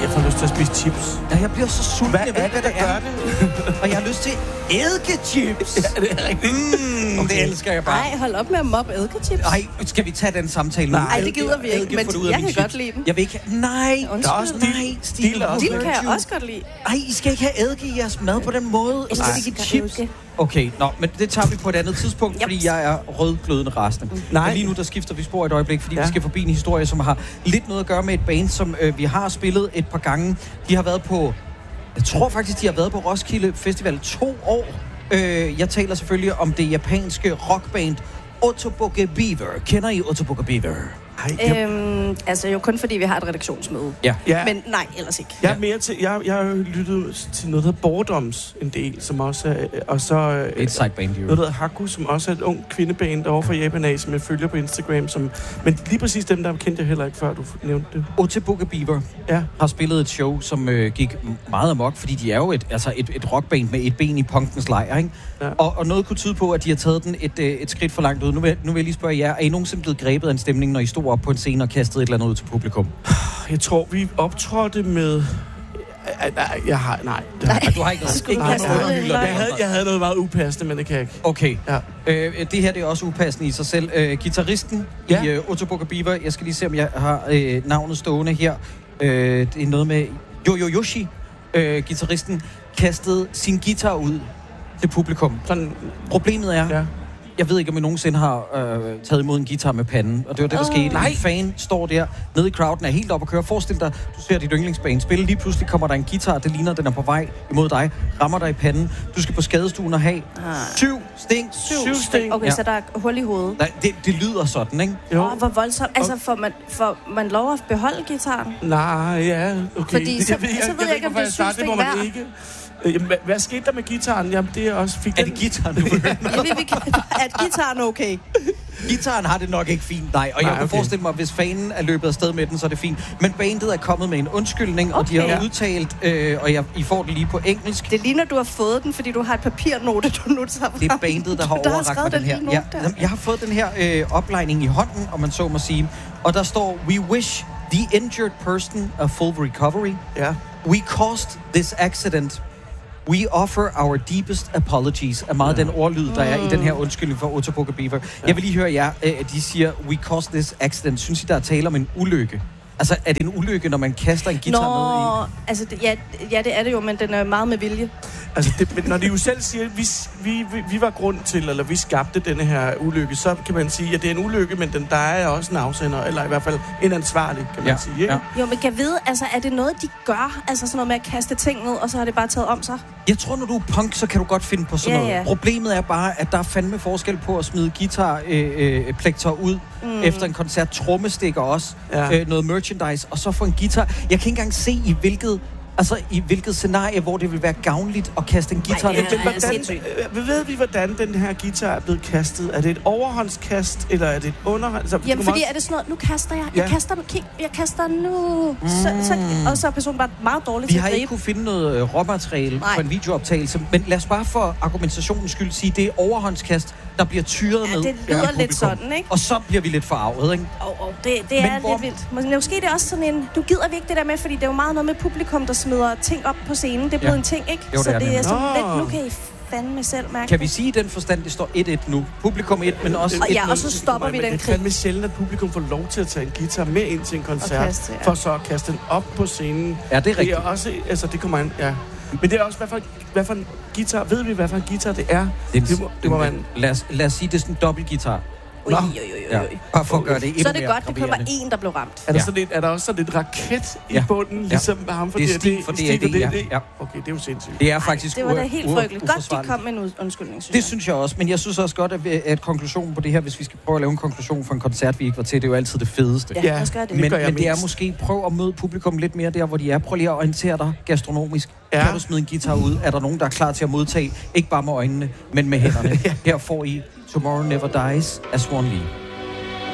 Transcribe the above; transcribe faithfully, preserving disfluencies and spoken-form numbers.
jeg får lyst til at spise chips. Ja, jeg bliver så sulten. Hvad jeg er ved, det, der hvad gør det? Og jeg har lyst til eddikechips. Ja, det er rigtigt. Mm, okay. Det elsker jeg bare. Nej, hold op med at mobbe eddikechips. Nej, skal vi tage den samtale nu? Nej, det gider vi ikke, men jeg kan godt lide dem. Jeg vil ikke have... Nej, Undskyld. Der er også nej, Stille. Dild kan jeg også godt lide. Ej, I skal ikke have eddike i jeres mad på den måde. I skal Nej. ikke chips. Okay, nå, men det tager vi på et andet tidspunkt, fordi jeg er rødglødende rasende. Mm. Nej. Men lige nu, der skifter vi spor et øjeblik, fordi ja. vi skal forbi en historie, som har lidt noget at gøre med et band, som øh, vi har spillet et par gange. De har været på... Jeg tror faktisk, de har været på Roskilde Festival to år. Øh, jeg taler selvfølgelig om det japanske rockband Otoboke Beaver. Kender I Otoboke Beaver? Ej, Øhm, altså jo kun fordi vi har et redaktionsmøde. Ja. ja. Men nej, ellers ikke. Jeg er mere til, jeg, jeg har lyttet til noget, der hedder Boredoms en del, som også er, og så... Et sideband, jo. Noget, der hedder Haku, som også er et ung kvindeband over fra Japan af, som jeg følger på Instagram. Som, men lige præcis dem, der kendte jeg heller ikke, før du nævnte det. Otoboke Beaver ja. har spillet et show, som øh, gik meget amok, fordi de er jo et, altså et, et rockband med et ben i punkens lejr, ikke? Ja. Og, og noget kunne tyde på, at de har taget den et, øh, et skridt for langt ud. Nu vil, nu vil jeg lige spørge jer, er I nogensinde blevet grebet af en stemning, når I stod op på en scene og kastede et eller andet ud til publikum? Jeg tror, vi optrådte med... Nej, jeg har... Nej. Det har, nej. Du har ikke noget. Ikke nej, nej, nej. Jeg, havde, jeg havde noget meget upassende, men det kan jeg ikke. Okay. Ja. Øh, det her det er også upassende i sig selv. Øh, gitarristen ja. i øh, Otoboke Beaver, jeg skal lige se, om jeg har øh, navnet stående her. Øh, det er noget med Yoyo Yoshi, øh, gitarristen, kastede sin guitar ud til publikum. Sådan, problemet er... Ja. Jeg ved ikke, om I nogensinde har øh, taget imod en guitar med panden. Og det var det, der skete. Nej. En fan står der nede i crowden, er helt op at køre. Forestil dig, du ser dit yndlingsband spille. Lige pludselig kommer der en guitar, det ligner, den er på vej imod dig. Rammer dig i panden. Du skal på skadestuen og have ah. syv sting. Syv, syv sting. Okay, ja. Så der er hul i hovedet. Nej, det, det lyder sådan, ikke? Jo. Oh, hvor voldsomt. Altså, får man, får man lov at beholde guitaren? Nej, ja, okay. Fordi så, jeg, jeg, så ved jeg, jeg ikke, om det er syv sting hver. Ikke. Jamen, hvad, hvad skete der med gitaren? Jamen, det er også... Fik er det gitaren, du vil Er gitaren okay? Gitaren har det nok ikke fint, nej. Og nej, jeg kan okay. forestille mig, at hvis fanen er løbet afsted med den, så er det fint. Men bandet er kommet med en undskyldning, okay. og de har ja. udtalt, øh, og jeg, I får det lige på engelsk. Det ligner, du har fået den, fordi du har et papirnote, du nu tager frem. Det er bandet, der har der overrakt mig den her. Ja, jeg har fået den her øh, oplejning i hånden, om man så må sige. Og der står, we wish the injured person a full recovery. Ja. We caused this accident. We offer our deepest apologies, er meget ja. den ordlyd, der er i den her undskyldning for Otoboke Beaver. Ja. Jeg vil lige høre jer, de siger, we caused this accident. Synes I, der er tale om en ulykke? Altså, er det en ulykke, når man kaster en guitar Nå, ned i? altså, det, ja, ja, det er det jo, men den er meget med vilje. Altså, det, men når de jo selv siger, at vi, vi, vi var grund til, eller vi skabte denne her ulykke, så kan man sige, at det er en ulykke, men den, der er også en afsender, eller i hvert fald en ansvarlig, kan man ja. sige. Ikke? Ja. Jo, men kan vide, altså, er det noget, de gør? Altså sådan noget med at kaste ting ned, og så har det bare taget om sig? Jeg tror, når du er punk, så kan du godt finde på sådan ja, noget. Ja. Problemet er bare, at der er fandme forskel på at smide guitar-plekter øh, øh, ud mm. efter en koncert. Trommestikker også. Ja. Øh, noget merchandise, og så få en guitar. Jeg kan ikke engang se, i hvilket... Altså, i hvilket scenarie, hvor det vil være gavnligt at kaste en guitar ned? Ja, hvordan, øh, ved vi, hvordan den her guitar er blevet kastet? Er det et overhåndskast, eller er det et underhånd? Altså, Jamen, fordi også... er det sådan noget, nu kaster jeg, jeg ja. kaster, kig, jeg kaster nu. Mm. Så, så, og så er personen bare meget dårlig vi til at gribe. Vi har ikke kunne finde noget øh, råmateriale for en videooptagelse, men lad os bare for argumentationens skyld sige, det er overhåndskast, der bliver tyret ja, med. det lyder lidt sådan, ikke? Og så bliver vi lidt forarvet, ikke? Oh, oh, det, det er hvor... lidt vildt. Men måske det er også sådan en, du gider vi ikke det der med, fordi det er jo meget noget med publikum, der smider ting op på scenen. Det er blevet ja. en ting, ikke? Jo, det så er det det. er sådan lidt, nu kan I fandme selv mærke. Kan vi sige i den forstand, det står et et nu? Publikum et, men også og, et ja, og så stopper vi den krig. Det er fandme sjældent, at publikum får lov til at tage en guitar med ind til en koncert, kaste, ja. for så at kaste den op på scenen. Ja, det er rigtigt. Det er også, altså det kommer an, ja. Men det er også, hvad for, hvad for en guitar, ved vi, hvad for en guitar det er? Det, det, må, det må man... Lad os, lad os sige, det er sådan en dobbelt guitar. Ui, ui, ui, ui. Ja, bare for at gøre det endnu så er det godt, det kun var en, der blev ramt. Er der, ja. sådan et, er der også sådan et raket i ja. bunden, ligesom ja. ham for det er stil for det, det, ja. ja. Okay, det er jo sindssygt. Det er faktisk Ej, det var da helt frygteligt. Godt, de kom med en undskyldning, synes Det synes jeg også, men jeg synes også godt, at, at konklusionen på det her, hvis vi skal prøve at lave en konklusion for en koncert, vi ikke var til, det er jo altid det fedeste. Ja, ja. Gør det. Men, men det er måske, prøv at møde publikum lidt mere der, hvor de er. Prøv lige at orientere dig gastronomisk. Ja. Kan du smide en guitar ud? Er der nogen, der er klar til at modtage, ikke bare med øjnene, men med hænderne? Her får I Tomorrow Never Dies af Swan Lee.